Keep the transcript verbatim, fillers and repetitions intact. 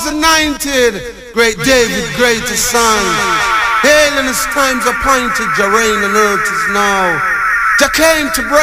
was anointed, great David, greatest son. Hail in his times appointed, Jah reign on earth is now. Jah came to break